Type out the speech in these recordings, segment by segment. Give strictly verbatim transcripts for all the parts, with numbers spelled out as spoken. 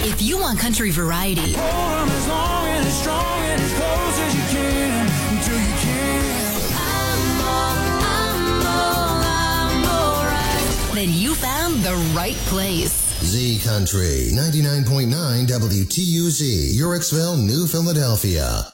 If you want country variety, Hold on as long and as strong and as close as you can until you can't. I'm all, I'm all, I'm all right. then you found the right place. Z Country, ninety-nine point nine W T U Z, Yorksville, New Philadelphia.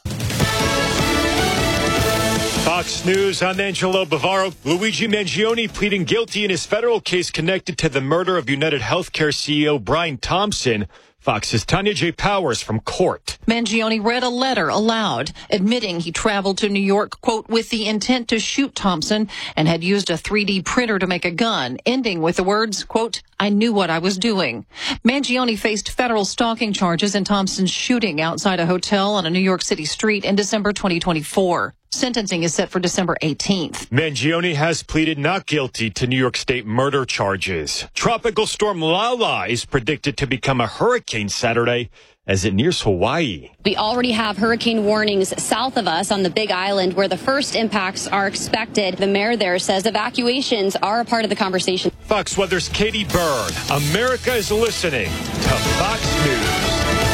Fox News, I'm Angelo Bavaro. Luigi Mangione pleading guilty in his federal case connected to the murder of United Healthcare C E O Brian Thompson. Fox's Tanya J. Powers from court. Mangione read a letter aloud, admitting he traveled to New York, quote, with the intent to shoot Thompson and had used a three D printer to make a gun, ending with the words, quote, I knew what I was doing. Mangione faced federal stalking charges in Thompson's shooting outside a hotel on a New York City street in December twenty twenty-four. Sentencing is set for December eighteenth. Mangione has pleaded not guilty to New York State murder charges. Tropical storm Lala is predicted to become a hurricane Saturday as it nears Hawaii. We already have hurricane warnings south of us on the Big Island where the first impacts are expected. The mayor there says evacuations are a part of the conversation. Fox Weather's Katie Byrne. America is listening to Fox News.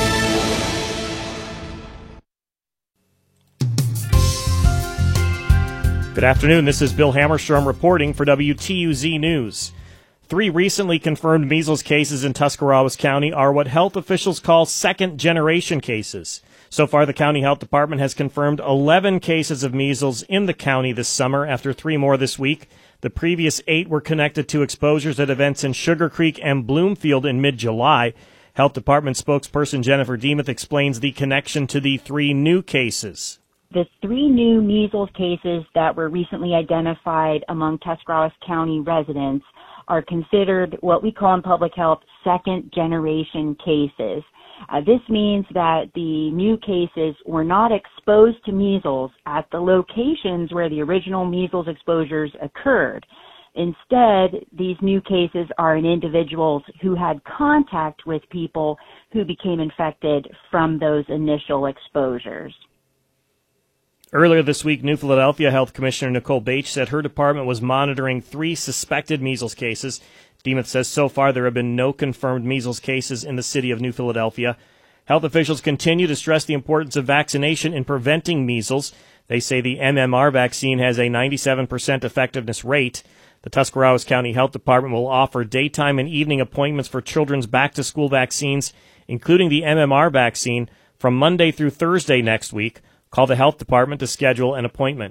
Good afternoon. This is Bill Hammerstrom reporting for W T U Z News. Three recently confirmed measles cases in Tuscarawas County are what health officials call second-generation cases. So far, the county health department has confirmed eleven cases of measles in the county this summer after three more this week. The previous eight were connected to exposures at events in Sugar Creek and Bloomfield in mid-July. Health Department spokesperson Jennifer Demuth explains the connection to the three new cases. The three new measles cases that were recently identified among Tuscarawas County residents are considered what we call in public health second-generation cases. Uh, this means that the new cases were not exposed to measles at the locations where the original measles exposures occurred. Instead, these new cases are in individuals who had contact with people who became infected from those initial exposures. Earlier this week, New Philadelphia Health Commissioner Nicole Bache said her department was monitoring three suspected measles cases. Demuth says so far there have been no confirmed measles cases in the city of New Philadelphia. Health officials continue to stress the importance of vaccination in preventing measles. They say the M M R vaccine has a ninety-seven percent effectiveness rate. The Tuscarawas County Health Department will offer daytime and evening appointments for children's back-to-school vaccines, including the M M R vaccine, from Monday through Thursday next week. Call the health department to schedule an appointment.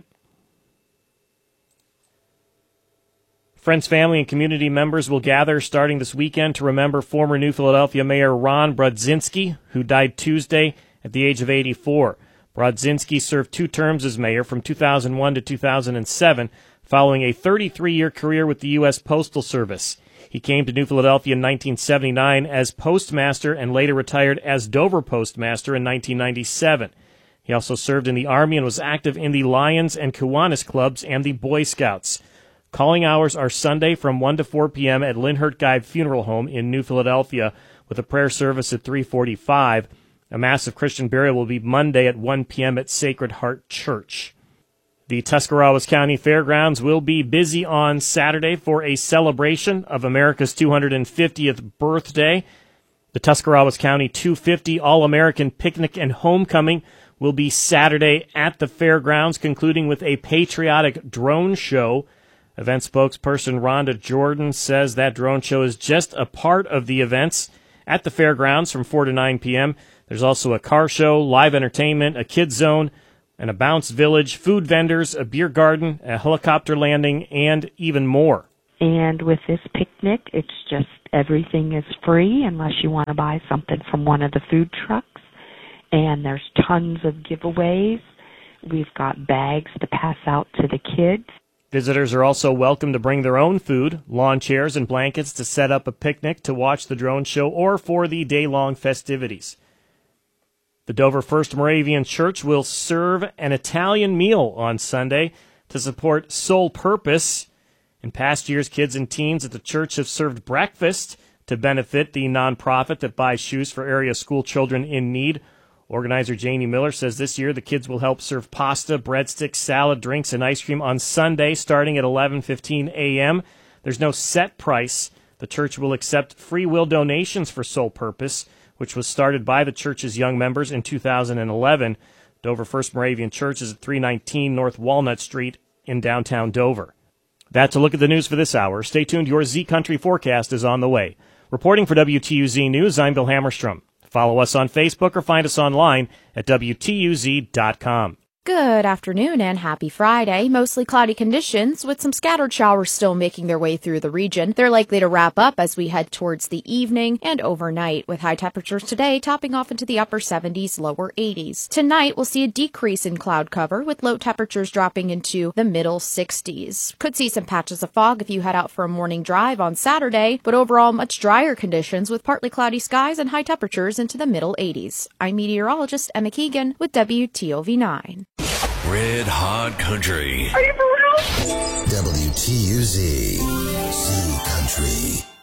Friends, family, and community members will gather starting this weekend to remember former New Philadelphia Mayor Ron Brodzinski, who died Tuesday at the age of eighty-four. Brodzinski served two terms as mayor from two thousand one to two thousand seven, following a thirty-three-year career with the U S Postal Service. He came to New Philadelphia in nineteen seventy-nine as postmaster and later retired as Dover postmaster in nineteen ninety-seven. He also served in the Army and was active in the Lions and Kiwanis clubs and the Boy Scouts. Calling hours are Sunday from one to four p.m. at Linhart Guy Funeral Home in New Philadelphia, with a prayer service at three forty-five. A massive Christian burial will be Monday at one p.m. at Sacred Heart Church. The Tuscarawas County Fairgrounds will be busy on Saturday for a celebration of America's two hundred fiftieth birthday. The Tuscarawas County two fifty All-American Picnic and Homecoming will be Saturday at the fairgrounds, concluding with a patriotic drone show. Event spokesperson Rhonda Jordan says that drone show is just a part of the events at the fairgrounds from four to nine p.m. There's also a car show, live entertainment, a kids zone, and a bounce village, food vendors, a beer garden, a helicopter landing, and even more. And with this picnic, it's just everything is free unless you want to buy something from one of the food trucks. And there's tons of giveaways. We've got bags to pass out to the kids. Visitors are also welcome to bring their own food, lawn chairs, and blankets to set up a picnic, to watch the drone show, or for the day-long festivities. The Dover First Moravian Church will serve an Italian meal on Sunday to support Soul Purpose. In past years, kids and teens at the church have served breakfast to benefit the nonprofit that buys shoes for area school children in need. Organizer Janie Miller says this year the kids will help serve pasta, breadsticks, salad, drinks, and ice cream on Sunday starting at eleven fifteen a.m. There's no set price. The church will accept free will donations for Soul Purpose. which was started by the church's young members in two thousand eleven. Dover First Moravian Church is at three nineteen North Walnut Street in downtown Dover. That's a look at the news for this hour. Stay tuned. Your Z Country forecast is on the way. Reporting for W T U Z News, I'm Bill Hammerstrom. Follow us on Facebook or find us online at W T U Z dot com. Good afternoon and happy Friday. Mostly cloudy conditions with some scattered showers still making their way through the region. They're likely to wrap up as we head towards the evening and overnight, with high temperatures today topping off into the upper seventies, lower eighties. Tonight, we'll see a decrease in cloud cover with low temperatures dropping into the middle sixties. Could see some patches of fog if you head out for a morning drive on Saturday, but overall much drier conditions with partly cloudy skies and high temperatures into the middle eighties. I'm meteorologist Emma Keegan with W T O V nine. Red Hot Country. Are you for real? W T U Z, Z Country.